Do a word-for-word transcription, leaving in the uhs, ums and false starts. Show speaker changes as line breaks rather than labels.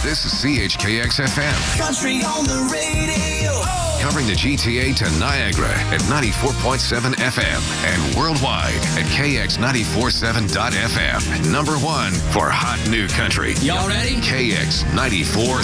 This is C H K X F M.
Country on the radio.
Covering the G T A to Niagara at ninety-four point seven F M and worldwide at K X nine forty-seven dot F M. Number one for hot new country.
Y'all ready?
K X ninety-four